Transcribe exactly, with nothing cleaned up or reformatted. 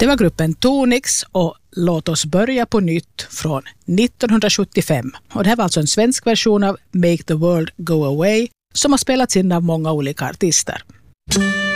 Det var gruppen Tonix och Låt oss börja på nytt från nittonhundrasjuttiofem. Och det här var alltså en svensk version av Make the World Go Away som har spelats in av många olika artister.